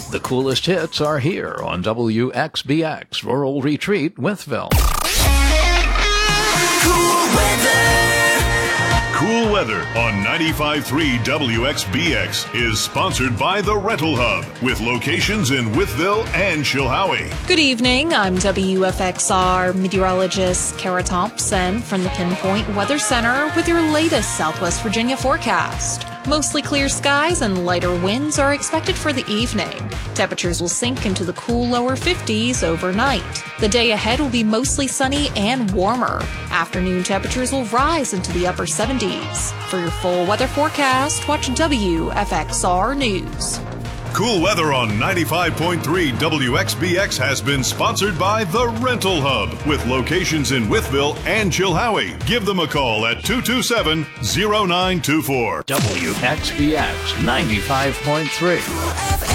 The coolest hits are here on WXBX Rural Retreat, Withville. Cool Weather on 95.3 WXBX is sponsored by The Rental Hub, with locations in Withville and Chilhowie. Good evening. I'm WFXR meteorologist Kara Thompson from the Pinpoint Weather Center with your latest Southwest Virginia forecast. Mostly clear skies and lighter winds are expected for the evening. Temperatures will sink into the cool lower 50s overnight. The day ahead will be mostly sunny and warmer. Afternoon temperatures will rise into the upper 70s. For your full weather forecast, watch WFXR News. Cool Weather on 95.3 WXBX has been sponsored by The Rental Hub, with locations in Withville and Chilhowie. Give them a call at 227-0924. WXBX 95.3.